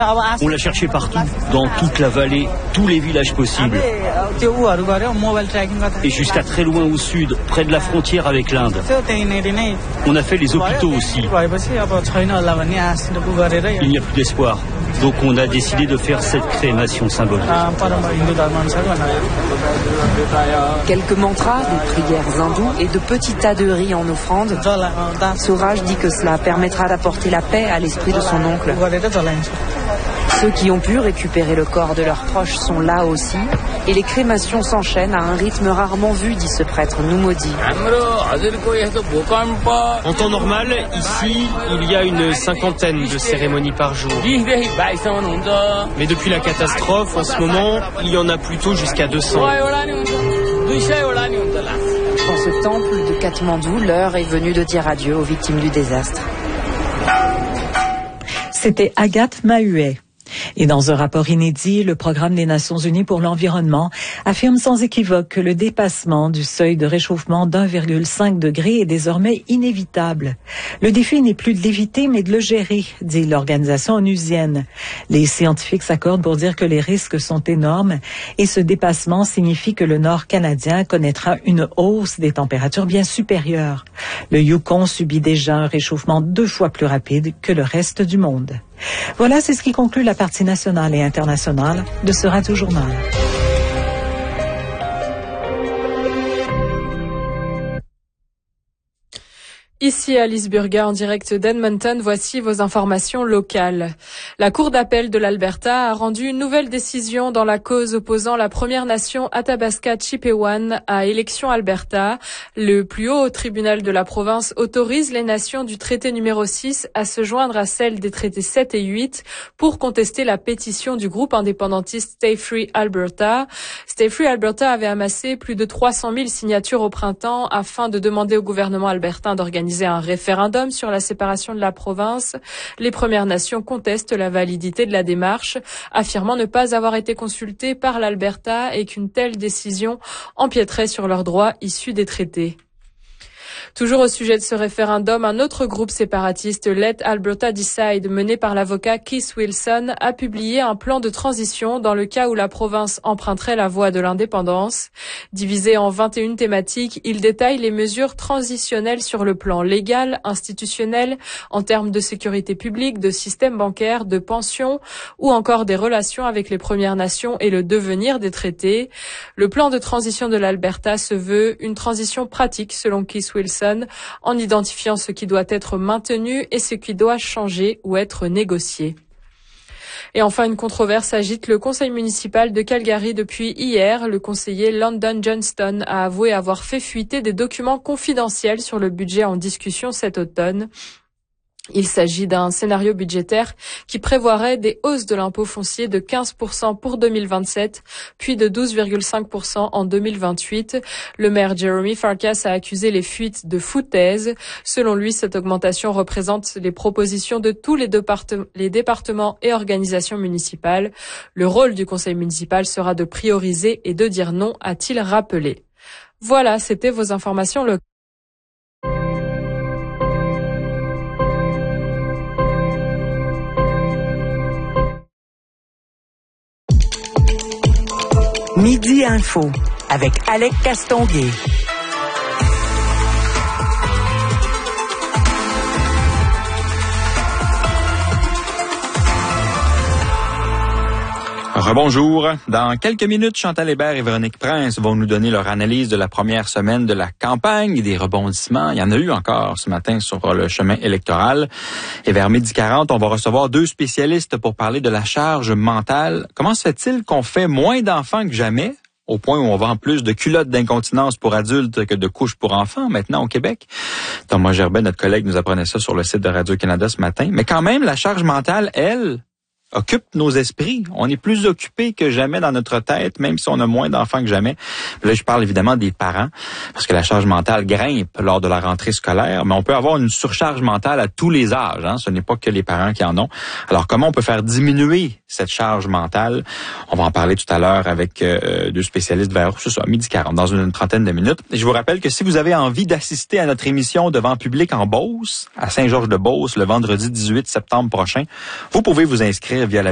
On l'a cherché partout, dans toute la vallée, tous les villages possibles. Et jusqu'à très loin au sud, près de la frontière avec l'Inde. On a fait les hôpitaux aussi. Il n'y a plus d'espoir. Donc on a décidé de faire cette crémation symbolique. Quelques mantras, des prières hindoues et de petits tas de riz en offrande. Suraj dit que cela permettra d'apporter la paix à l'esprit de son oncle. Ceux qui ont pu récupérer le corps de leurs proches sont là aussi, et les crémations s'enchaînent à un rythme rarement vu, dit ce prêtre Numodi. En temps normal, ici, il y a une 50aine de cérémonies par jour. Mais depuis la catastrophe, en ce moment, il y en a plutôt jusqu'à 200. Dans ce temple de Katmandou, l'heure est venue de dire adieu aux victimes du désastre. C'était Agathe Mahuet. Et dans un rapport inédit, le Programme des Nations Unies pour l'environnement affirme sans équivoque que le dépassement du seuil de réchauffement d'1,5 degré est désormais inévitable. Le défi n'est plus de l'éviter, mais de le gérer, dit l'organisation onusienne. Les scientifiques s'accordent pour dire que les risques sont énormes et ce dépassement signifie que le Nord canadien connaîtra une hausse des températures bien supérieure. Le Yukon subit déjà un réchauffement 2 fois plus rapide que le reste du monde. Voilà, c'est ce qui conclut la partie nationale et internationale de ce Radio Journal. Ici Alice Burger en direct d'Edmonton, voici vos informations locales. La Cour d'appel de l'Alberta a rendu une nouvelle décision dans la cause opposant la Première Nation Athabasca Chipewyan à Élections Alberta. Le plus haut tribunal de la province autorise les nations du traité numéro 6 à se joindre à celles des traités 7 et 8 pour contester la pétition du groupe indépendantiste Stay Free Alberta. Stay Free Alberta avait amassé plus de 300 000 signatures au printemps afin de demander au gouvernement albertain d'organiser un référendum sur la séparation de la province. Les Premières Nations contestent la validité de la démarche, affirmant ne pas avoir été consultées par l'Alberta et qu'une telle décision empiéterait sur leurs droits issus des traités. Toujours au sujet de ce référendum, un autre groupe séparatiste, Let Alberta Decide, mené par l'avocat Keith Wilson, a publié un plan de transition dans le cas où la province emprunterait la voie de l'indépendance. Divisé en 21 thématiques, il détaille les mesures transitionnelles sur le plan légal, institutionnel, en termes de sécurité publique, de système bancaire, de pensions, ou encore des relations avec les Premières Nations et le devenir des traités. Le plan de transition de l'Alberta se veut une transition pratique, selon Keith Wilson, en identifiant ce qui doit être maintenu et ce qui doit changer ou être négocié. Et enfin, une controverse agite le conseil municipal de Calgary depuis hier. Le conseiller London Johnston a avoué avoir fait fuiter des documents confidentiels sur le budget en discussion cet automne. Il s'agit d'un scénario budgétaire qui prévoirait des hausses de l'impôt foncier de 15% pour 2027, puis de 12,5% en 2028. Le maire Jeremy Farkas a accusé les fuites de foutaise. Selon lui, cette augmentation représente les propositions de tous les départements et organisations municipales. Le rôle du conseil municipal sera de prioriser et de dire non, a-t-il rappelé. Voilà, c'était vos informations locales. Midi Info avec Alec Castonguay. Rebonjour. Dans quelques minutes, Chantal Hébert et Véronique Prince vont nous donner leur analyse de la première semaine de la campagne et des rebondissements. Il y en a eu encore ce matin sur le chemin électoral. Et vers 12h40, on va recevoir 2 spécialistes pour parler de la charge mentale. Comment se fait-il qu'on fait moins d'enfants que jamais, au point où on vend plus de culottes d'incontinence pour adultes que de couches pour enfants maintenant au Québec? Thomas Gerbet, notre collègue, nous apprenait ça sur le site de Radio-Canada ce matin. Mais quand même, la charge mentale, elle, occupe nos esprits. On est plus occupé que jamais dans notre tête, même si on a moins d'enfants que jamais. Là, je parle évidemment des parents, parce que la charge mentale grimpe lors de la rentrée scolaire, mais on peut avoir une surcharge mentale à tous les âges. Ce n'est pas que les parents qui en ont. Alors, comment on peut faire diminuer cette charge mentale? On va en parler tout à l'heure avec 2 spécialistes vers 12h40, dans une trentaine de minutes. Et je vous rappelle que si vous avez envie d'assister à notre émission devant public en Beauce, à Saint-Georges-de-Beauce, le vendredi 18 septembre prochain, vous pouvez vous inscrire via la